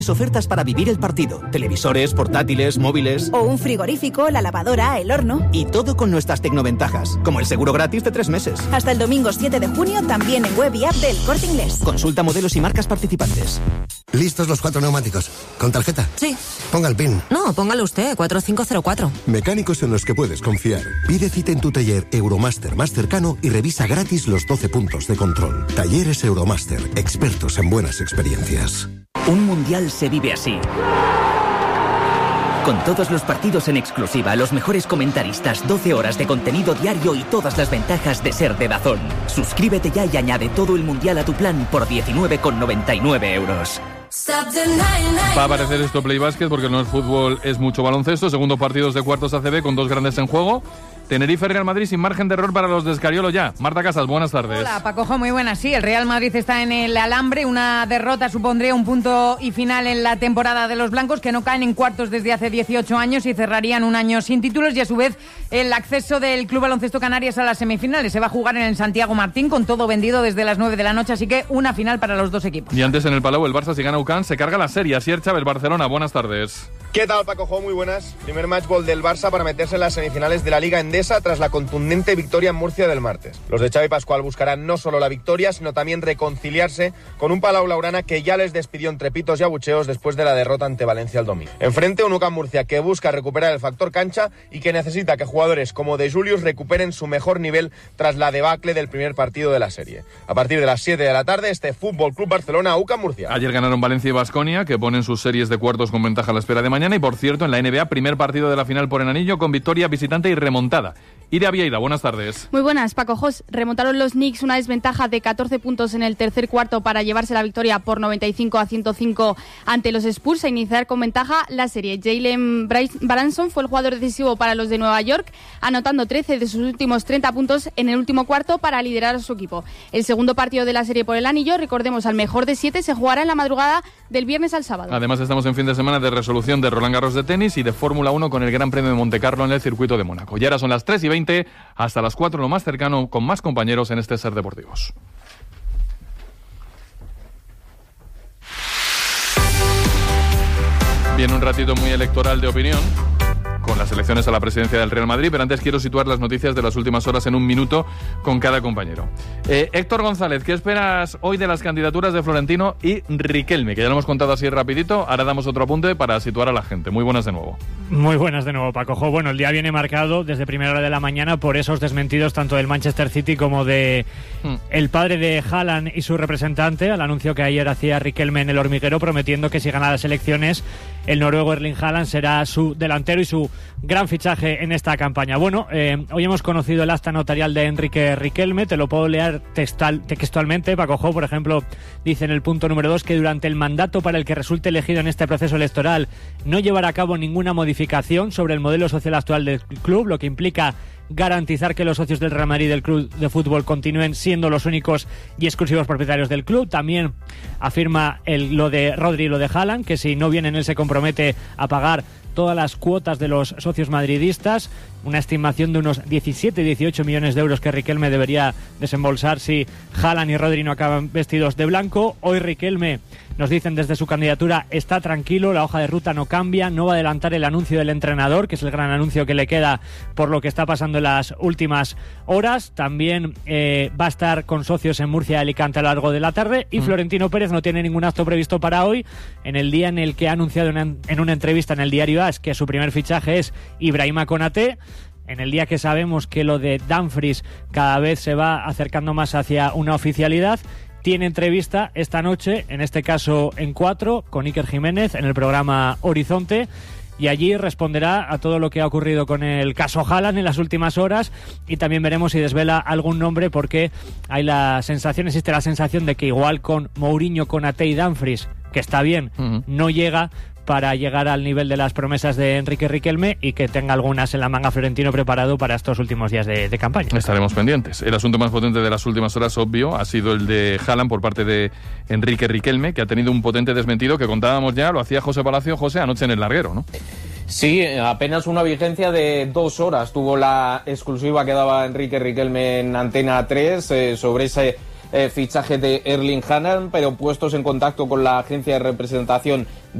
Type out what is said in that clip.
Ofertas para vivir el partido, televisores, portátiles, móviles... O un frigorífico, la lavadora, el horno... Y todo con nuestras tecnoventajas, como el seguro gratis de 3 meses. Hasta el domingo 7 de junio, también en web y app del Corte Inglés. Consulta modelos y marcas participantes. ¿Listos los 4 neumáticos? ¿Con tarjeta? Sí. Ponga el PIN. No, póngalo usted, 4504. Mecánicos en los que puedes confiar. Pide cita en tu taller Euromaster más cercano y revisa gratis los 12 puntos de control. Talleres Euromaster, expertos en buenas experiencias. Un mundial se vive así. Con todos los partidos en exclusiva, los mejores comentaristas, 12 horas de contenido diario y todas las ventajas de ser de DAZN. Suscríbete ya y añade todo el mundial a tu plan por 19,99 euros. Va a aparecer esto Play Basket porque no es fútbol, es mucho baloncesto. Segundo partidos de cuartos ACB con 2 grandes en juego. Tenerife, Real Madrid sin margen de error para los de Escariolo ya. Marta Casas, buenas tardes. Hola, Pacojo, muy buenas. Sí, el Real Madrid está en el alambre. Una derrota supondría un punto y final en la temporada de los blancos, que no caen en cuartos desde hace 18 años y cerrarían un año sin títulos. Y a su vez, el acceso del Club Baloncesto Canarias a las semifinales se va a jugar en el Santiago Martín, con todo vendido desde las 9 de la noche. Así que una final para los dos equipos. Y antes en el Palau, el Barça, si gana UCAN, se carga la serie. Asier Chávez, Barcelona, buenas tardes. ¿Qué tal, Pacojo? Muy buenas. Primer match ball del Barça para meterse en las semifinales de la Liga Endesa tras la contundente victoria en Murcia del martes. Los de Xavi Pascual buscarán no solo la victoria, sino también reconciliarse con un Palau Blaugrana que ya les despidió entre pitos y abucheos después de la derrota ante Valencia el domingo. Enfrente, un UCAM Murcia que busca recuperar el factor cancha y que necesita que jugadores como De Julius recuperen su mejor nivel tras la debacle del primer partido de la serie. A partir de las 7 de la tarde, este Fútbol Club Barcelona, UCAM Murcia. Ayer ganaron Valencia y Baskonia, que ponen sus series de cuartos con ventaja a la espera de mañana. Y por cierto, en la NBA, primer partido de la final por el anillo con victoria visitante y remontada. Iria Vieira, buenas tardes. Muy buenas, Paco Jos. Remontaron los Knicks una desventaja de 14 puntos en el tercer cuarto para llevarse la victoria por 95-105 ante los Spurs e iniciar con ventaja la serie. Jalen Branson fue el jugador decisivo para los de Nueva York, anotando 13 de sus últimos 30 puntos en el último cuarto para liderar a su equipo. El segundo partido de la serie por el anillo, recordemos, al mejor de 7, se jugará en la madrugada del viernes al sábado. Además, estamos en fin de semana de resolución de Roland Garros de tenis y de Fórmula 1 con el Gran Premio de Montecarlo en el circuito de Mónaco. Y ahora son las 3:20, hasta las 4 lo más cercano, con más compañeros en este Ser Deportivos. Viene un ratito muy electoral de opinión, con las elecciones a la presidencia del Real Madrid, pero antes quiero situar las noticias de las últimas horas en un minuto con cada compañero. Héctor González, ¿qué esperas hoy de las candidaturas de Florentino y Riquelme? Que ya lo hemos contado así rapidito, ahora damos otro apunte para situar a la gente. Muy buenas de nuevo. Muy buenas de nuevo, Paco. Bueno, el día viene marcado desde primera hora de la mañana por esos desmentidos tanto del Manchester City como de el padre de Haaland y su representante, al anuncio que ayer hacía Riquelme en El Hormiguero, prometiendo que si gana las elecciones, el noruego Erling Haaland será su delantero y su gran fichaje en esta campaña. Bueno, hoy hemos conocido el acta notarial de Enrique Riquelme, te lo puedo leer textualmente. Paco Jo, por ejemplo, dice en el punto número 2 que durante el mandato para el que resulte elegido en este proceso electoral no llevará a cabo ninguna modificación sobre el modelo social actual del club, lo que implica garantizar que los socios del Real Madrid y del club de fútbol continúen siendo los únicos y exclusivos propietarios del club. También afirma lo de Rodri y lo de Haaland, que si no vienen él se compromete a pagar todas las cuotas de los socios madridistas, una estimación de unos 17-18 millones de euros que Riquelme debería desembolsar si Haaland y Rodri no acaban vestidos de blanco. Hoy Riquelme, nos dicen desde su candidatura, está tranquilo, la hoja de ruta no cambia, no va a adelantar el anuncio del entrenador, que es el gran anuncio que le queda por lo que está pasando en las últimas horas. También va a estar con socios en Murcia y Alicante a lo largo de la tarde, y Florentino Pérez no tiene ningún acto previsto para hoy, en el día en el que ha anunciado en una entrevista en el diario AS que su primer fichaje es Ibrahima Konaté, en el día que sabemos que lo de Dumfries cada vez se va acercando más hacia una oficialidad. Tiene entrevista esta noche, en este caso en 4, con Iker Jiménez en el programa Horizonte, y allí responderá a todo lo que ha ocurrido con el caso Haaland en las últimas horas, y también veremos si desvela algún nombre, porque existe la sensación de que igual con Mourinho, Konaté y Dumfries, que está bien, no llega para llegar al nivel de las promesas de Enrique Riquelme, y que tenga algunas en la manga Florentino preparado para estos últimos días de campaña. Estaremos pendientes. El asunto más potente de las últimas horas, obvio, ha sido el de Haaland por parte de Enrique Riquelme, que ha tenido un potente desmentido que contábamos ya, lo hacía José Palacio, anoche en El Larguero, ¿no? Sí, apenas una vigencia de 2 horas tuvo la exclusiva que daba Enrique Riquelme en Antena 3 sobre ese fichaje de Erling Haaland, pero puestos en contacto con la agencia de representación